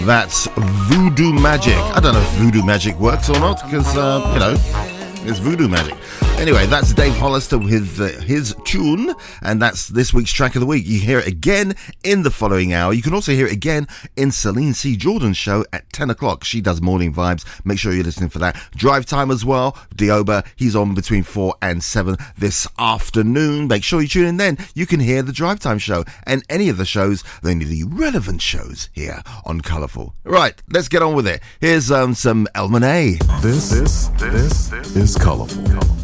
That's Voodoo Magic. I don't know if Voodoo Magic works or not, because, it's Voodoo Magic. Anyway, that's Dave Hollister with his tune, and that's this week's track of the week. You hear it again in the following hour. You can also hear it again in Celine C. Jordan's show at 10 o'clock. She does Morning Vibes. Make sure you're listening for that. Drive Time as well. Dioba, he's on between 4 and 7 this afternoon. Make sure you tune in then. You can hear the Drive Time show and any of the shows, only the relevant shows here on Colourful. Right, let's get on with it. Here's some El Monet. This is Colourful.